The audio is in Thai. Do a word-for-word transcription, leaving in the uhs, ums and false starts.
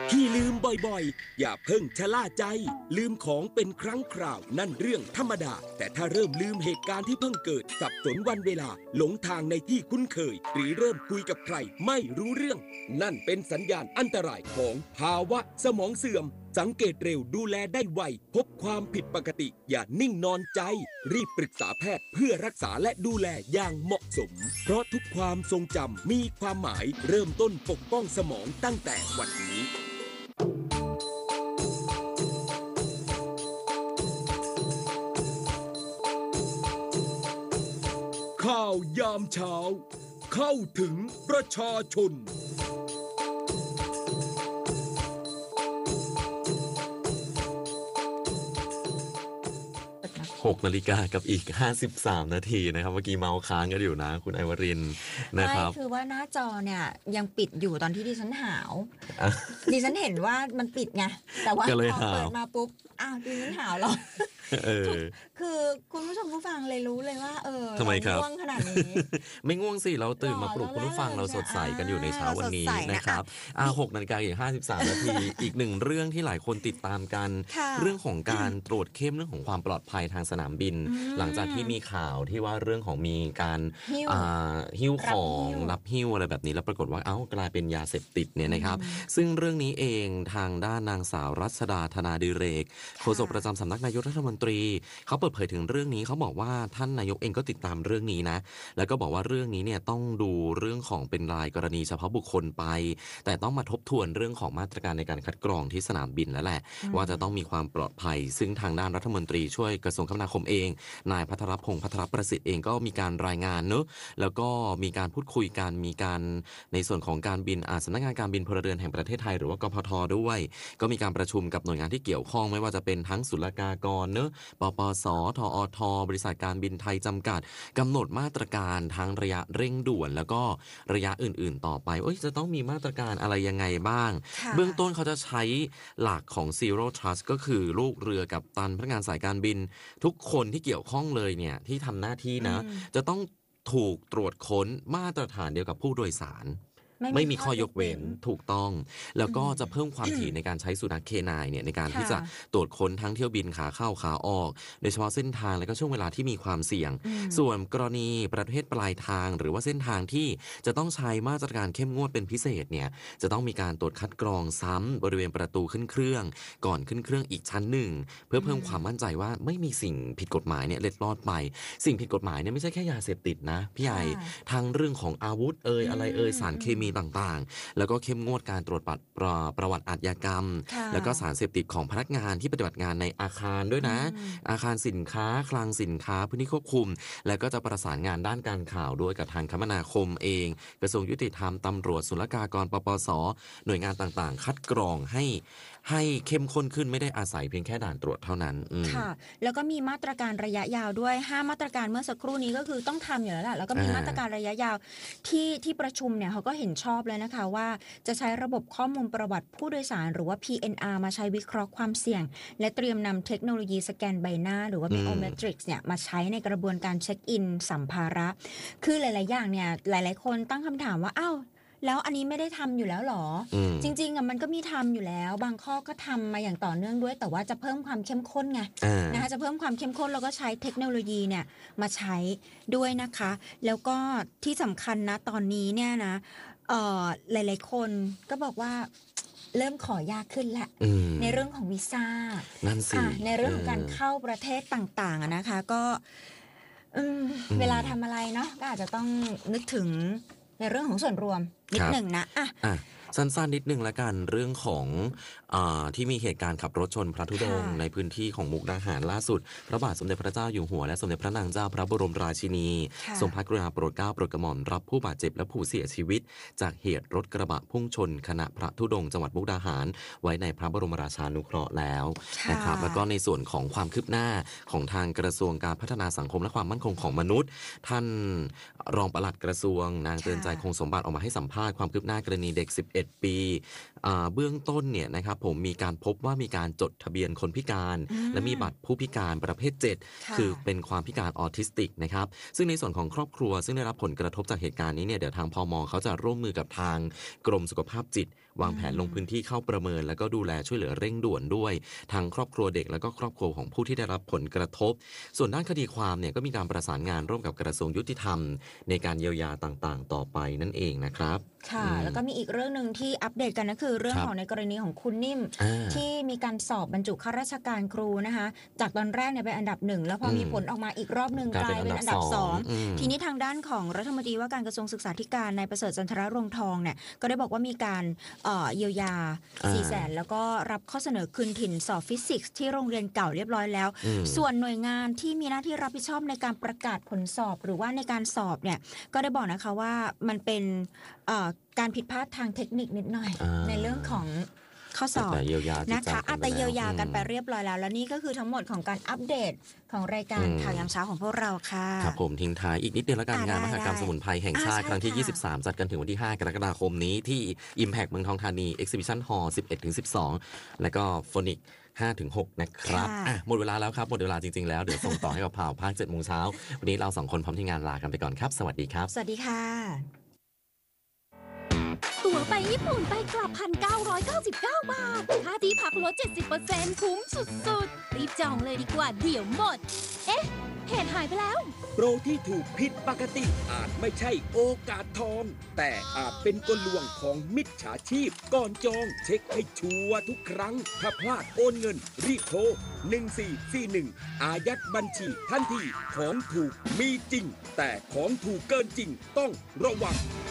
ที่ลืมบ่อยๆอย่าเพิ่งชะล่าใจลืมของเป็นครั้งคราวนั่นเรื่องธรรมดาแต่ถ้าเริ่มลืมเหตุการณ์ที่เพิ่งเกิดสับสนวันเวลาหลงทางในที่คุ้นเคยหรือเริ่มคุยกับใครไม่รู้เรื่องนั่นเป็นสัญญาณอันตรายของภาวะสมองเสื่อมสังเกตเร็วดูแลได้ไวพบความผิดปกติอย่านิ่งนอนใจรีบปรึกษาแพทย์เพื่อรักษาและดูแลอย่างเหมาะสมเพราะทุกความทรงจำมีความหมายเริ่มต้นปกป้องสมองตั้งแต่วันนี้ข่าวยามเช้าเข้าถึงประชาชนหกนาฬิกากับอีกห้าสิบสามนาทีนะครับเมื่อกี้เมาส์ค้างกันอยู่นะคุณไอวรินทร์นะครับไม่คือว่าหน้าจอเนี่ยยังปิดอยู่ตอนที่ดิฉันหาวดิฉันเห็นว่ามันปิดไงแต่ว่าพอเปิดมาปุ๊บอ้าวดิฉันหาวหรอเออคือคุณผู้ชมผู้ฟังเลยรู้เลยว่าเออทำไมครับง่วงขนาดนี้ไม่ง่วงสิเราตื่นมาปลุกคุณผู้ฟังเราสดใสกันอยู่ในเช้าวันนี้นะครับอ่าหกนาฬิกาอีกห้าสิบสามนาทีอีกหนึ่งเรื่องที่หลายคนติดตามกันเรื่องของการตรวจเข้มเรื่องของความปลอดภัยทางสนามบินหลังจากที่มีข่าวที่ว่าเรื่องของมีการหิ้วของรับหิ้วอะไรแบบนี้แล้วปรากฏว่าเอ้ากลายเป็นยาเสพติดเนี่ยนะครับซึ่งเรื่องนี้เองทางด้านนางสาวรัชดาธนาดิเรกโฆษกประจำสำนักนายกรัฐมนตรีเขาเปิดเผยถึงเรื่องนี้เขาบอกว่าท่านนายกเองก็ติดตามเรื่องนี้นะแล้วก็บอกว่าเรื่องนี้เนี่ยต้องดูเรื่องของเป็นรายกรณีเฉพาะบุคคลไปแต่ต้องมาทบทวนเรื่องของมาตรการในการคัดกรองที่สนามบินแล้วแหละว่าจะต้องมีความปลอดภัยซึ่งทางด้านรัฐมนตรีช่วยกระทรวงคมนาคมเองนายภัทรพงษ์ภัทรประสิทธิ์เองก็มีการรายงานเนอะแล้วก็มีการพูดคุยกันมีการในส่วนของการบินอาสำนักงานการบินพลเรือนแห่งประเทศไทยหรือว่ากพทด้วยก็มีการประชุมกับหน่วยงานที่เกี่ยวข้องไม่ว่าจะเป็นทั้งศุลกากรเนอะปปสทอทบริษัทการบินไทยจำกัดกำหนดมาตรการทั้งระยะเร่งด่วนแล้วก็ระยะอื่นๆต่อไปเอ้ยจะต้องมีมาตรการอะไรยังไงบ้างเบื้องต้นเขาจะใช้หลักของ Zero Trust ก็คือลูกเรือกับตันพนักงานสายการบินทุกคนที่เกี่ยวข้องเลยเนี่ยที่ทำหน้าที่นะจะต้องถูกตรวจค้นมาตรฐานเดียวกับผู้โดยสารไม่มีข้อยกเว้นถูกต้องแล้วก็จะเพิ่มความถี่ในการใช้สุนัขเคนายเนี่ยในการที่จะตรวจค้นทั้งเที่ยวบินขาเข้าขาออกโดยเฉพาะเส้นทางและก็ช่วงเวลาที่มีความเสี่ยงส่วนกรณีประเทศปลายทางหรือว่าเส้นทางที่จะต้องใช้มาตรการเข้มงวดเป็นพิเศษเนี่ยจะต้องมีการตรวจคัดกรองซ้ำบริเวณประตูขึ้นเครื่องก่อนขึ้นเครื่องอีกชั้นหนึ่งเพื่อเพิ่มความมั่นใจว่าไม่มีสิ่งผิดกฎหมายเนี่ยเล็ดลอดไปสิ่งผิดกฎหมายเนี่ยไม่ใช่แค่ยาเสพติดนะพี่ใหญ่ทั้งเรื่องของอาวุธเอ่ยอะไรเอ่ยสารเคมีต่างๆแล้วก็เข้มงวดการตรวจปัดประวัติอาชญากรรมแล้วก็สารเสพติดของพนักงานที่ปฏิบัติงานในอาคารด้วยนะอาคารสินค้าคลังสินค้าพื้นที่ควบคุมแล้วก็จะประสานงานด้านการข่าวด้วยกับทางคมนาคมเองกระทรวงยุติธรรมตำรวจศุลกากรปปสหน่วยงานต่างๆคัดกรองให้ให้เข้มข้นขึ้นไม่ได้อาศัยเพียงแค่ด่านตรวจเท่านั้นค่ะแล้วก็มีมาตรการระยะยาวด้วยห้ามาตรการเมื่อสักครู่นี้ก็คือต้องทำอยู่แล้วแหละแล้วก็มีมาตรการระยะยาวที่ที่ประชุมเนี่ยเขาก็เห็นชอบเลยนะคะว่าจะใช้ระบบข้อมูลประวัติผู้โดยสารหรือว่า พี เอ็น อาร์ มาใช้วิเคราะห์ความเสี่ยงและเตรียมนำเทคโนโลยีสแกนใบหน้าหรือว่า Biometrics เนี่ยมาใช้ในกระบวนการเช็คอินสัมภาระคือหลายๆอย่างเนี่ยหลายๆคนตั้งคำถามว่าอ้าวแล้วอันนี้ไม่ได้ทำอยู่แล้วหรอจริงๆอ่ะมันก็มีทำอยู่แล้วบางข้อก็ทำมาอย่างต่อเนื่องด้วยแต่ว่าจะเพิ่มความเข้มข้นไงนะคะจะเพิ่มความเข้มข้นแล้วก็ใช้เทคโนโลยีเนี่ยมาใช้ด้วยนะคะแล้วก็ที่สำคัญนะตอนนี้เนี่ยนะเอ่อหลายๆคนก็บอกว่าเริ่มขอยากขึ้นแล้วในเรื่องของวีซ่านั่นสิในเรื่องของการเข้าประเทศต่างๆนะคะก็เวลาทำอะไรเนาะก็อาจจะต้องนึกถึงในเรื่องของส่วนรวมนิดหนึ่งนะอ่ะสั้นๆนิดนึงละกันเรื่องของอ่าที่มีเหตุการณ์ขับรถชนพระธุดงค์ในพื้นที่ของมุกดาหารล่าสุดพระบาทสมเด็จพระเจ้าอยู่หัวและสมเด็จพระนางเจ้าพระบรมราชินีทรงพระกรุณาโปรดเกล้าโปรดกระหม่อมรับผู้บาดเจ็บและผู้เสียชีวิตจากเหตุรถกระบะพุ่งชนคณะพระธุดงค์จังหวัดมุกดาหารไว้ในพระบรมราชานุเคราะห์แล้วนะครับแล้วก็ในส่วนของความคืบหน้าของทางกระทรวงการพัฒนาสังคมและความมั่นคงของมนุษย์ท่านรองปลัดกระทรวงนางเตือนใจคงสมบัติออกมาให้สัมภาษณ์ความคืบหน้ากรณีเด็กสิบเอ็ดปีเบื้องต้นเนี่ยนะครับผมมีการพบว่ามีการจดทะเบียนคนพิการและมีบัตรผู้พิการประเภทเจ็ดคือเป็นความพิการออทิสติกนะครับซึ่งในส่วนของครอบครัวซึ่งได้รับผลกระทบจากเหตุการณ์นี้เนี่ยเดี๋ยวทางพม.เขาจะร่วมมือกับทางกรมสุขภาพจิตวางแผนลงพื้นที่เข้าประเมินแล้วก็ดูแลช่วยเหลือเร่งด่วนด้วยทั้งครอบครัวเด็กแล้วก็ครอบครัวของผู้ที่ได้รับผลกระทบส่วนด้านคดีความเนี่ยก็มีการประสานงานร่วมกับกระทรวงยุติธรรมในการเยียวยาต่างๆต่อไปนั่นเองนะครับค่ะแล้วก็มีอีกเรื่องนึงที่อัปเดตกันก็คือเรื่องของในกรณีของคุณนิ่มที่มีการสอบบรรจุข้าราชการครูนะคะจากตอนแรกเนี่ยเป็นอันดับหนึ่งแล้วพอมีผลออกมาอีกรอบนึงกลายเป็นอันดับสองทีนี้ทางด้านของรัฐมนตรีว่าการกระทรวงศึกษาธิการนายประเสริฐจันทรรงทองเนี่ยก็ได้บอกว่ามีการเยียวยาสี่แสนแล้วก็รับข้อเสนอคืนถิ่นสอบฟิสิกส์ที่โรงเรียนเก่าเรียบร้อยแล้วส่วนหน่วยงานที่มีหน้าที่รับผิดชอบในการประกาศผลสอบหรือว่าในการสอบเนี่ยก็ได้บอกนะคะว่ามันเป็นการผิดพลาดทางเทคนิคนิดหน่อยในเรื่องของข้อสอบนะคะอาจจะเยียวยากันไปเรียบร้อยแล้วและนี่ก็คือทั้งหมดของการอัปเดตของรายการข่าวยามเช้าของพวกเราค่ะครับผมทิ้งท้ายอีกนิดเดียวแล้วกันงานมหกรรมสมุนไพรแห่งชาติครั้งที่ยี่สิบสามจัดกันถึงวันที่ห้ากรกฎาคมนี้ที่ Impact เมืองทองธานี Exhibition Hall สิบเอ็ดถึงสิบสอง แล้วก็ Phonicห้าถึงหก นะครับอ่ะหมดเวลาแล้วครับหมดเวลาจริงๆแล้วเดี๋ยวส่งต่อให้กับข่าวภาค เจ็ดโมงเช้าวันนี้เราสองคนพร้อมที่งานลากันไปก่อนครับสวัสดีครับสวัสดีค่ะตั๋วไปญี่ปุ่นไปกลับ หนึ่งพันเก้าร้อยเก้าสิบเก้า บาทค่าที่พักลด เจ็ดสิบเปอร์เซ็นต์ คุ้มสุดๆรีบจองเลยดีกว่าเดี๋ยวหมดเอ๊ะเพจหายไปแล้วโปรที่ถูกผิดปกติอาจไม่ใช่โอกาสทองแต่อาจเป็นกลลวงของมิจฉาชีพก่อนจองเช็คให้ชัวร์ทุกครั้งถ้าพลาดโอนเงินรีบโทรหนึ่งสี่สี่หนึ่งอายัดบัญชีทันทีของถูกมีจริงแต่ของถูกเกินจริงต้องระวัง